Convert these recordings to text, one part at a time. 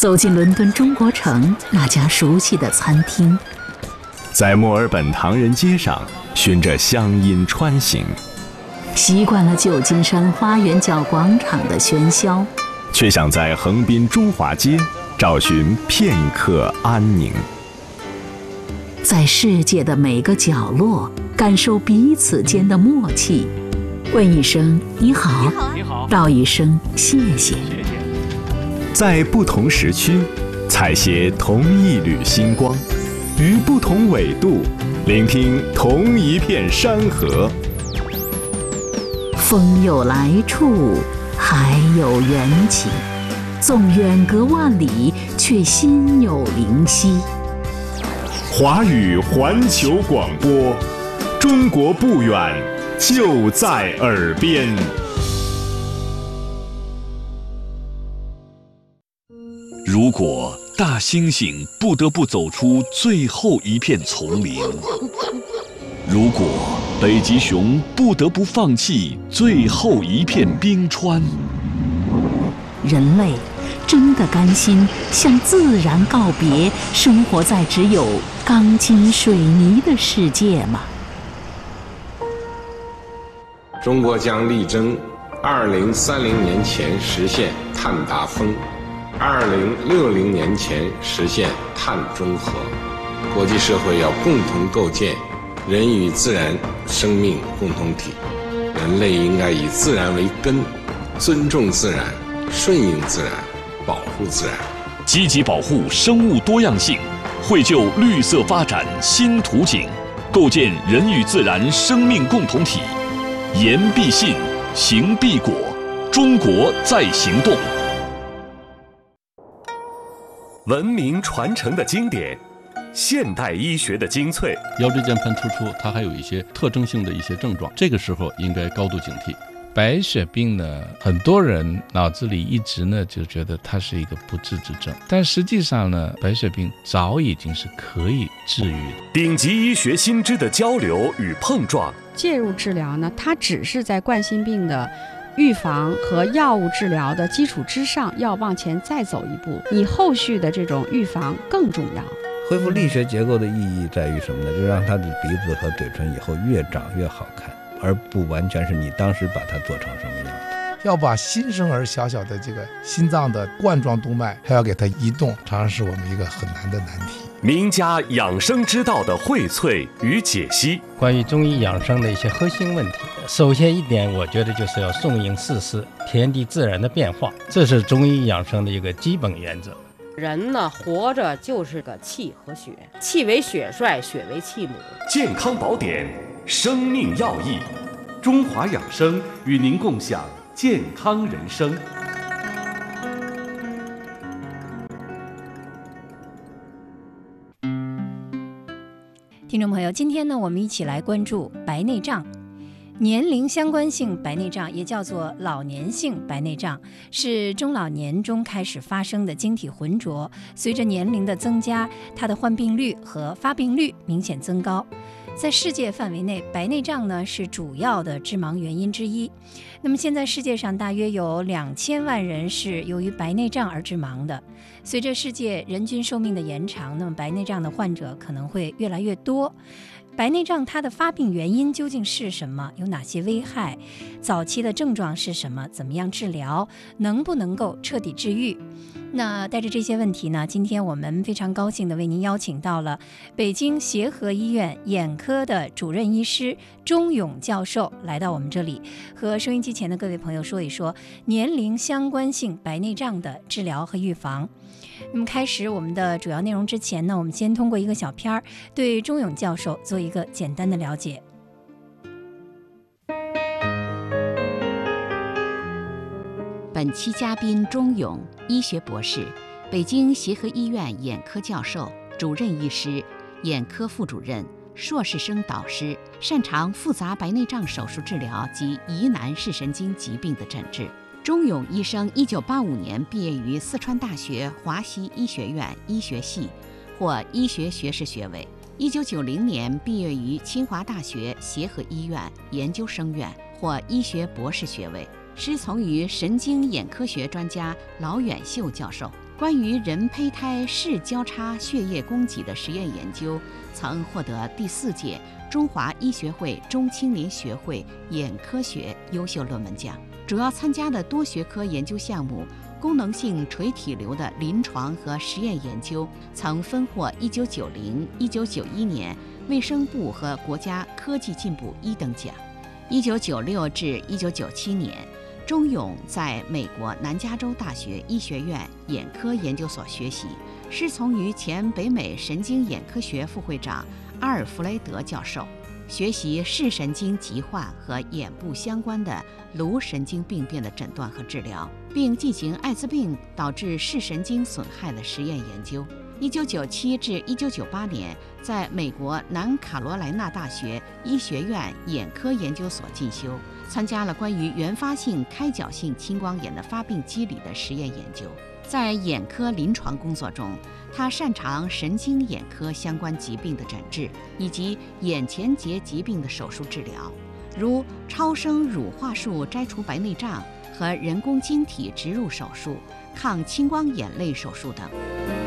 走进伦敦中国城那家熟悉的餐厅， 在墨尔本唐人街上循着乡音穿行， 习惯了旧金山花园角广场的喧嚣， 却想在横滨中华街找寻片刻安宁。 在世界的每个角落感受彼此间的默契，问一声你好，道一声谢谢。 在不同时区采撷同一缕星光，于不同纬度聆听同一片山河。 风有来处，海有缘起，纵远隔万里，却心有灵犀。 华语环球广播，中国不远，就在耳边。 如果大猩猩不得不走出最后一片丛林，如果北极熊不得不放弃最后一片冰川， 人类真的甘心向自然告别，生活在只有钢筋水泥的世界吗？ 中国将力争2030年前实现碳达峰，2060年前实现碳中和。国际社会要共同构建人与自然生命共同体，人类应该以自然为根，尊重自然，顺应自然，保护自然， 积极保护生物多样性，绘就绿色发展新图景，构建人与自然生命共同体。言必信，行必果，中国在行动。 文明传承的经典，现代医学的精粹。 腰椎间盘突出，它还有一些特征性的一些症状，这个时候应该高度警惕。白血病呢，很多人脑子里一直呢就觉得它是一个不治之症，但实际上呢，白血病早已经是可以治愈的。 顶级医学新知的交流与碰撞， 介入治疗呢，它只是在冠心病的预防和药物治疗的基础之上，要往前再走一步，你后续的这种预防更重要。 恢复力学结构的意义在于什么呢？就让他的鼻子和嘴唇以后越长越好看，而不完全是你当时把它做成什么样的。 要把新生儿小小的这个心脏的冠状动脉还要给它移动，常常是我们一个很难的难题。 名家养生之道的荟萃与解析， 关于中医养生的一些核心问题，首先一点，我觉得就是要顺应四时，天地自然的变化，这是中医养生的一个基本原则。 人呢，活着就是个气和血，气为血帅，血为气母。 健康宝典，生命要义，中华养生与您共享健康人生。 听众朋友，今天呢，我们一起来关注白内障。年龄相关性白内障也叫做老年性白内障，是中老年中开始发生的晶体浑浊，随着年龄的增加，它的患病率和发病率明显增高。在世界范围内，白内障呢是主要的致盲原因之一。那么现在世界上大约有2000万人是由于白内障而致盲的。随着世界人均寿命的延长，那么白内障的患者可能会越来越多。白内障它的发病原因究竟是什么？有哪些危害？早期的症状是什么？怎么样治疗？能不能够彻底治愈？那带着这些问题呢，今天我们非常高兴地为您邀请到了北京协和医院眼科的主任医师钟勇教授来到我们这里，和收音机前的各位朋友说一说年龄相关性白内障的治疗和预防。那么开始我们的主要内容之前呢，我们先通过一个小片对钟勇教授做一个简单的了解。 本期嘉宾钟勇，医学博士，北京协和医院眼科教授、主任医师、眼科副主任、硕士生导师，擅长复杂白内障手术治疗及疑难视神经疾病的诊治。钟勇医生1985年毕业于四川大学华西医学院医学系，获医学学士学位。1990年毕业于清华大学协和医院研究生院，获医学博士学位。师从于神经眼科学专家老远秀教授。 关于人胚胎视交叉血液供给的实验研究，曾获得第4届中华医学会中青年学会眼科学优秀论文奖。主要参加的多学科研究项目，功能性垂体瘤的临床和实验研究曾分获1990、1991年卫生部和国家科技进步1等奖。1996至1997年，钟勇在美国南加州大学医学院眼科研究所学习，师从于前北美神经眼科学副会长阿尔弗雷德教授，学习视神经疾患和眼部相关的颅神经病变的诊断和治疗，并进行艾滋病导致视神经损害的实验研究。1997至1998年，在美国南卡罗来纳大学医学院眼科研究所进修，参加了关于原发性开角性青光眼的发病机理的实验研究。在眼科临床工作中，他擅长神经眼科相关疾病的诊治，以及眼前节疾病的手术治疗，如超声乳化术摘除白内障和人工晶体植入手术、抗青光眼类手术等。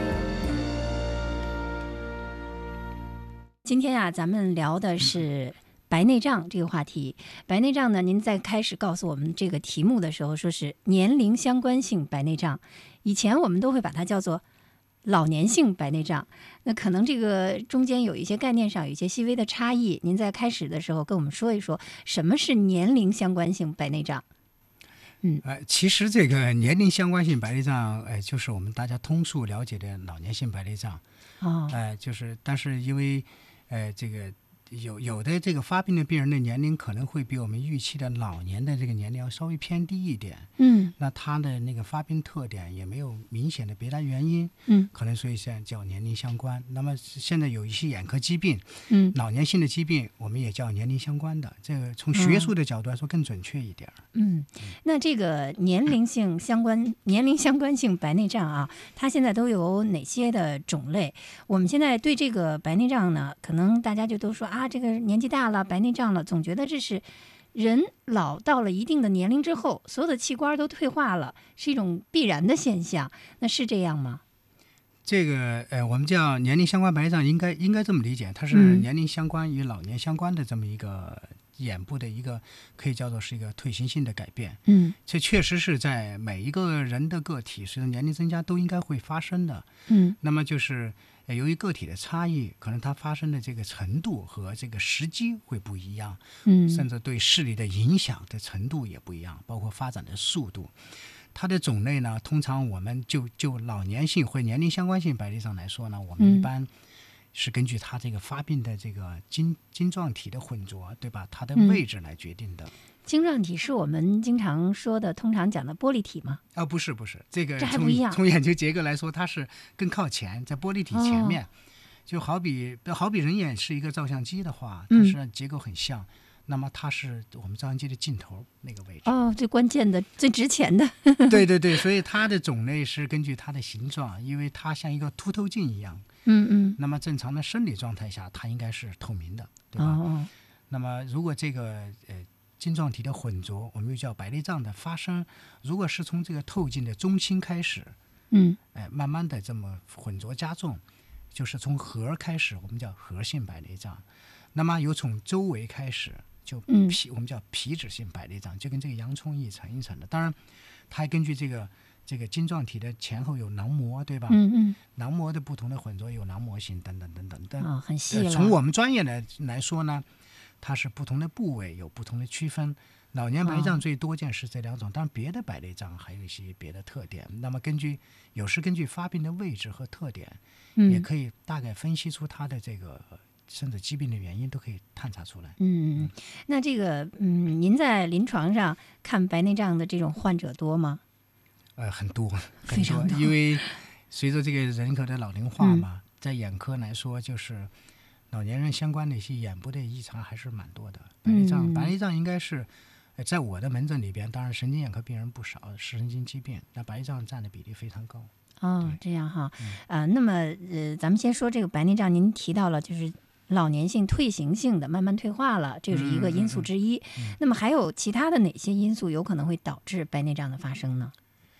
今天啊，咱们聊的是白内障这个话题。白内障呢，您在开始告诉我们这个题目的时候，说是年龄相关性白内障。以前我们都会把它叫做老年性白内障，那可能这个中间有一些概念上有一些细微的差异。您在开始的时候跟我们说一说，什么是年龄相关性白内障？ 其实这个年龄相关性白内障，就是我们大家通俗了解的老年性白内障。但是因为这个有的这个发病的病人的年龄可能会比我们预期的老年的这个年龄要稍微偏低一点。那他的那个发病特点也没有明显的别的原因。可能所以现在叫年龄相关。那么现在有一些眼科疾病，老年性的疾病我们也叫年龄相关的，这个从学术的角度来说更准确一点。 那这个年龄相关性白内障啊，它现在都有哪些的种类？我们现在对这个白内障呢，可能大家就都说啊，这个年纪大了白内障了，总觉得这是人老到了一定的年龄之后，所有的器官都退化了，是一种必然的现象。那是这样吗？ 这个我们叫年龄相关白内障，应该这么理解，它是年龄相关与老年相关的这么一个眼部的一个可以叫做是一个退行性的改变。这确实是在每一个人的个体随着年龄增加都应该会发生的。那么就是由于个体的差异，可能它发生的这个程度和这个时机会不一样，甚至对视力的影响的程度也不一样，包括发展的速度。它的种类呢，通常我们就老年性或年龄相关性白内障来说呢，我们一般是根据它这个发病的这个晶状体的混浊，对吧？它的位置来决定的。晶状体是我们经常说的、通常讲的玻璃体吗？ 不是，这个还不一样。 从眼球结构来说，它是更靠前，在玻璃体前面。就好比人眼是一个照相机的话，它是结构很像。那么它是我们照相机的镜头那个位置。 最关键的、最值钱的。 对，所以它的种类是根据它的形状，因为它像一个凸透镜一样。那么正常的生理状态下，它应该是透明的，对吧？那么如果这个晶状体的混浊，我们又叫白内障的发生，如果是从这个透镜的中心开始，慢慢的这么混浊加重，就是从核开始，我们叫核性白内障。那么由从周围开始，就我们叫皮脂性白内障，就跟这个洋葱一层一层的。当然，它还根据这个晶状体的前后有囊膜，对吧？囊膜的不同的混浊有囊膜型等等。 很细了。 从我们专业来说呢，它是不同的部位有不同的区分。老年白内障最多见是这两种，当然别的白内障还有一些别的特点。那么有时根据发病的位置和特点，也可以大概分析出它的这个甚至疾病的原因都可以探查出来。 那这个您在临床上看白内障的这种患者多吗？ 很多， 非常多。 因为随着这个人口的老龄化嘛，在眼科来说，就是老年人相关的一些眼部的异常还是蛮多的。白内障应该是在我的门诊里边，当然神经眼科病人不少，视神经疾病，那白内障占的比例非常高。 这样哈。那么咱们先说这个白内障，您提到了就是老年性退行性的慢慢退化了，这是一个因素之一。那么还有其他的哪些因素有可能会导致白内障的发生呢？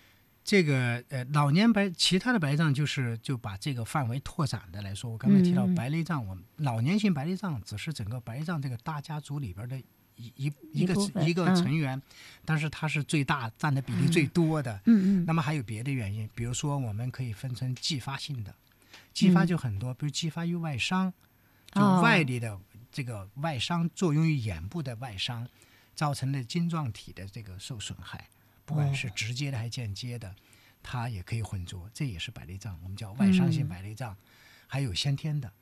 这个老年其他的白内障就把这个范围拓展的来说，我刚才提到白内障，我们老年性白内障只是整个白内障这个大家族里边的一个成员，但是它是最大占的比例最多的。那么还有别的原因，比如说我们可以分成继发性的，继发就很多，比如继发于外伤，就外力的这个外伤作用于眼部的外伤，造成的晶状体的这个受损害。不管是直接的还是间接的，它也可以混浊，这也是白内障，我们叫外伤性白内障。还有先天的，